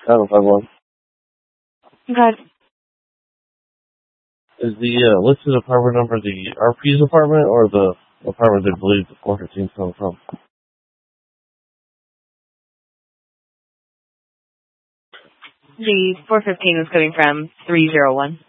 751. Okay. Is the listed apartment number the RP's apartment or the apartment they believe the 415 is coming from? The 415 is coming from 301.